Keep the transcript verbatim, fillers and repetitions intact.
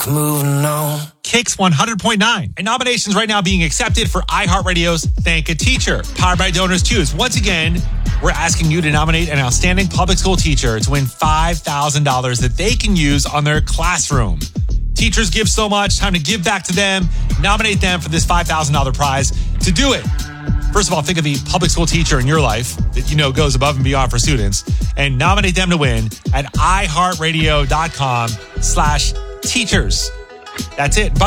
Moving on. Kicks one hundred point nine. And nominations right now being accepted for iHeartRadio's Thank a Teacher. Powered by Donors Choose. Once again, we're asking you to nominate an outstanding public school teacher to win five thousand dollars that they can use on their classroom. Teachers give so much. Time to give back to them. Nominate them for this five thousand dollars prize. To do it, first of all, think of the public school teacher in your life that you know goes above and beyond for students and nominate them to win at iHeartRadio.com slash teachers. That's it. By